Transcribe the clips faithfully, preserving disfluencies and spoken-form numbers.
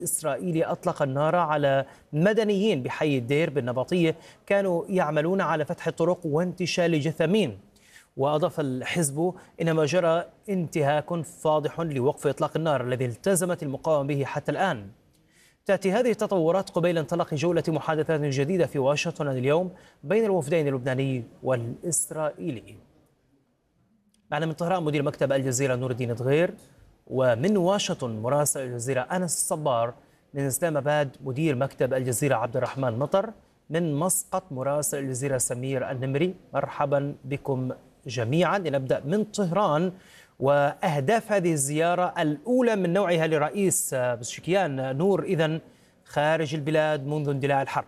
إسرائيلي أطلق النار على مدنيين بحي الدير بالنبطية كانوا يعملون على فتح الطرق وانتشال جثامين. وأضاف الحزب إنما جرى انتهاك فاضح لوقف إطلاق النار الذي التزمت المقاومة به حتى الآن. تأتي هذه التطورات قبيل انطلاق جولة محادثات جديدة في واشنطن اليوم بين الوفدين اللبناني والإسرائيلي. معنا من طهران مدير مكتب الجزيرة نور الدين دغير، ومن واشنطن مراسل الجزيرة أنس الصبار، من إسلام آباد مدير مكتب الجزيرة عبد الرحمن مطر، من مسقط مراسل الجزيرة سمير النمري. مرحبا بكم جميعا. لنبدأ من طهران وأهداف هذه الزيارة الأولى من نوعها لرئيس بزشكيان نور إذن خارج البلاد منذ اندلاع الحرب.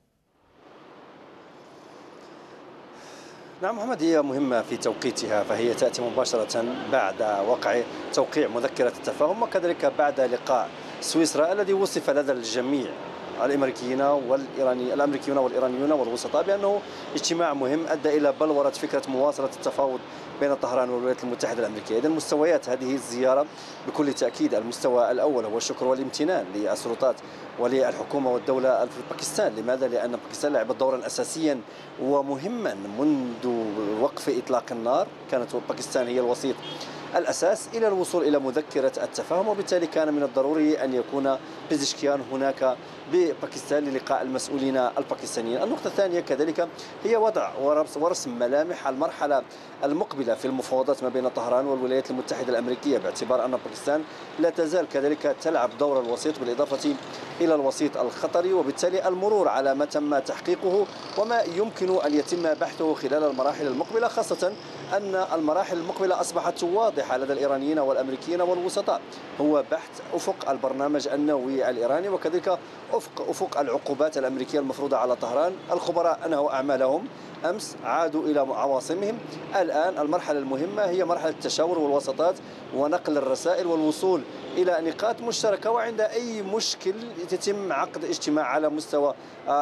نعم محمد، هي مهمة في توقيتها، فهي تأتي مباشرة بعد وقع توقيع مذكرة التفاهم وكذلك بعد لقاء سويسرا الذي وصف لدى الجميع الامريكيين والايرانيين الامريكيون والايرانيون والوسطاء بانه اجتماع مهم ادى الى بلوره فكره مواصله التفاوض بين طهران والولايات المتحده الامريكيه. اذا مستويات هذه الزياره بكل تاكيد، المستوى الاول هو الشكر والامتنان للسلطات وللحكومه والدوله في باكستان. لماذا؟ لان باكستان لعبت دورا اساسيا ومهما منذ وقف اطلاق النار. كانت باكستان هي الوسيط الأساس إلى الوصول إلى مذكرة التفاهم، وبالتالي كان من الضروري أن يكون بزشكيان هناك بباكستان للقاء المسؤولين الباكستانيين. النقطة الثانية كذلك هي وضع ورسم ملامح المرحلة المقبلة في المفاوضات ما بين طهران والولايات المتحدة الأمريكية، باعتبار أن باكستان لا تزال كذلك تلعب دور الوسيط بالإضافة إلى الوسيط الخطري، وبالتالي المرور على ما تم تحقيقه وما يمكن أن يتم بحثه خلال المراحل المقبلة، خاصة أن المراحل المقبلة أصبحت واضحة لدى الإيرانيين والأمريكيين والوسطاء. هو بحث أفق البرنامج النووي الإيراني وكذلك أفق أفق العقوبات الأمريكية المفروضة على طهران. الخبراء أنهوا أعمالهم أمس، عادوا إلى عواصمهم. الآن المرحلة المهمة هي مرحلة التشاور والوسطات ونقل الرسائل والوصول إلى نقاط مشتركة، وعند أي مشكل يتم عقد اجتماع على مستوى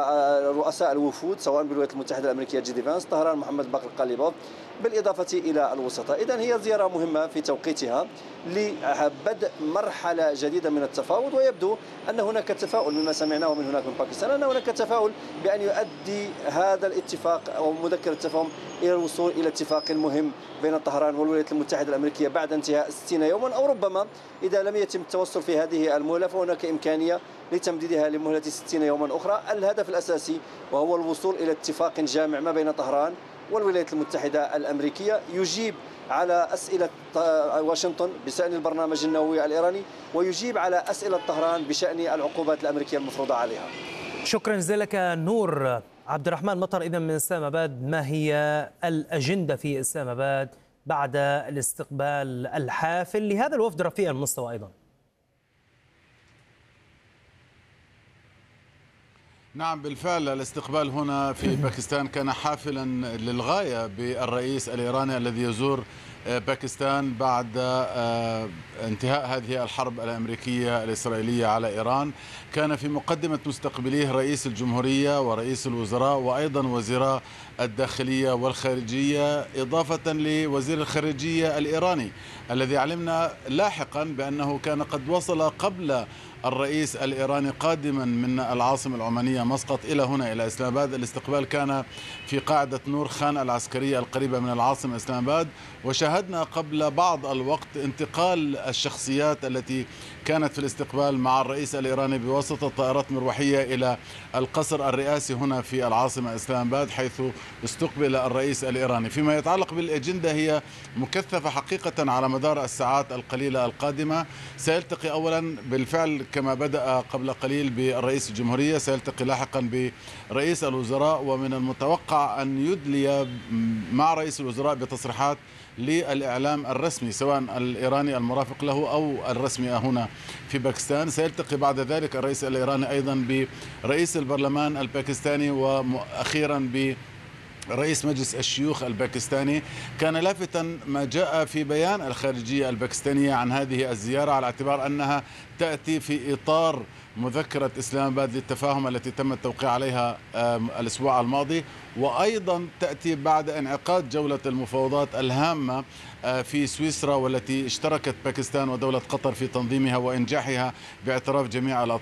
رؤساء الوفود سواء بالولايات المتحدة الأمريكية جي فانس، طهران محمد باقر القليبوف، بالإضافة إلى الوسطاء. إذن هي زيارة مهمة في توقيتها لبدء مرحلة جديدة من التفاوض، ويبدو أن هناك تفاؤل مما سمعناه من هناك من باكستان، أن هناك تفاؤل بأن يؤدي هذا الاتفاق أو مذكرة التفاهم إلى الوصول إلى اتفاق مهم بين طهران والولايات المتحدة الأمريكية بعد انتهاء ستين يوما، أو ربما إذا لم يتم التوصل في هذه المهلة فهناك إمكانية لتمديدها لمهلة ستين يوما أخرى. الهدف الأساسي وهو الوصول إلى اتفاق جامع ما بين طهران والولايات المتحدة الأمريكية يجيب على أسئلة واشنطن بشأن البرنامج النووي الإيراني، ويجيب على أسئلة طهران بشأن العقوبات الأمريكية المفروضة عليها. شكرا جزيلا لك نور. عبد الرحمن مطر إذا من إسلام آباد، ما هي الأجندة في إسلام آباد بعد الاستقبال الحافل لهذا الوفد رفيع المستوى أيضا؟ نعم بالفعل، الاستقبال هنا في باكستان كان حافلا للغاية بالرئيس الإيراني الذي يزور باكستان بعد انتهاء هذه الحرب الأمريكية الإسرائيلية على إيران. كان في مقدمة مستقبليه رئيس الجمهورية ورئيس الوزراء وأيضا وزراء الداخلية والخارجية، إضافة لوزير الخارجية الإيراني الذي علمنا لاحقا بأنه كان قد وصل قبل الرئيس الإيراني قادما من العاصمة العمانية مسقط إلى هنا إلى إسلام آباد. الاستقبال كان في قاعدة نور خان العسكرية القريبة من العاصمة إسلام آباد، وشاهدنا قبل بعض الوقت انتقال الشخصيات التي كانت في الاستقبال مع الرئيس الإيراني بواسطة طائرات مروحية إلى القصر الرئاسي هنا في العاصمة إسلام آباد، حيث استقبل الرئيس الإيراني. فيما يتعلق بالأجندة، هي مكثفة حقيقة على مدار الساعات القليلة القادمة. سيلتقي أولا بالفعل كما بدأ قبل قليل بالرئيس الجمهورية، سيلتقي لاحقا برئيس الوزراء، ومن المتوقع أن يدلي مع رئيس الوزراء بتصريحات للإعلام الرسمي سواء الإيراني المرافق له أو الرسمي هنا في باكستان. سيلتقي بعد ذلك الرئيس الإيراني أيضا برئيس البرلمان الباكستاني وأخيرا ب رئيس مجلس الشيوخ الباكستاني. كان لافتا ما جاء في بيان الخارجية الباكستانية عن هذه الزيارة على اعتبار أنها تأتي في إطار مذكرة إسلام آباد للتفاهم التي تم التوقيع عليها الأسبوع الماضي، وأيضا تأتي بعد انعقاد جولة المفاوضات الهامة في سويسرا والتي اشتركت باكستان ودولة قطر في تنظيمها وإنجاحها باعتراف جميع الأطراف